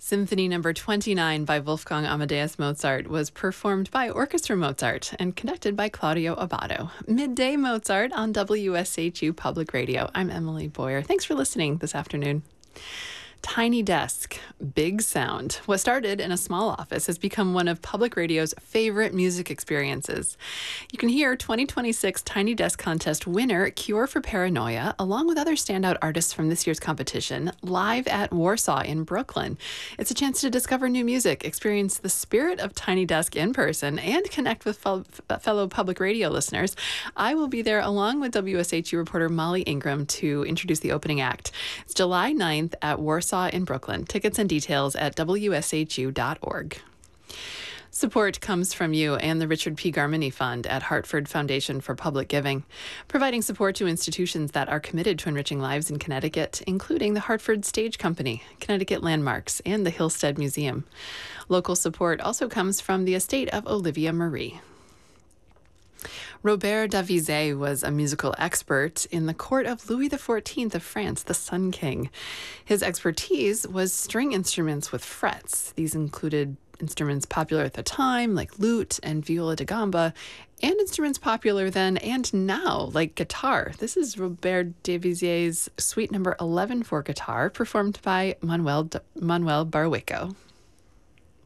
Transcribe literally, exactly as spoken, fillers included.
Symphony Number twenty-nine by Wolfgang Amadeus Mozart was performed by Orchestra Mozart and conducted by Claudio Abbado. Midday Mozart on W S H U Public Radio. I'm Emily Boyer. Thanks for listening this afternoon. Tiny Desk, Big Sound. What started in a small office has become one of public radio's favorite music experiences. You can hear twenty twenty-six Tiny Desk Contest winner Cure for Paranoia, along with other standout artists from this year's competition, live at Warsaw in Brooklyn. It's a chance to discover new music, experience the spirit of Tiny Desk in person, and connect with fel- fellow public radio listeners. I will be there along with W S H U reporter Molly Ingram to introduce the opening act. It's July ninth at Warsaw in Brooklyn. Tickets and details at W S H U dot org. Support comes from you and the Richard P. Garmany Fund at Hartford Foundation for Public Giving, providing support to institutions that are committed to enriching lives in Connecticut, including the Hartford Stage Company, Connecticut Landmarks, and the Hillstead Museum. Local support also comes from the estate of Olivia Marie. Robert Davizet was a musical expert in the court of Louis the fourteenth of France, the Sun King. His expertise was string instruments with frets. These included instruments popular at the time, like lute and viola da gamba, and instruments popular then and now, like guitar. This is Robert Davizet's Suite Number eleven for guitar, performed by Manuel, Manuel Barrueco.